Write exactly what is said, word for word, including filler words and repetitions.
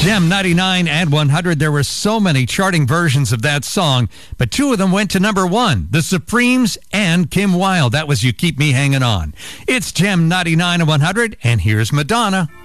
Gem ninety-nine and one hundred, there were so many charting versions of that song, but two of them went to number one, The Supremes and Kim Wilde. That was You Keep Me Hanging On. It's Gem ninety-nine and one hundred, and here's Madonna.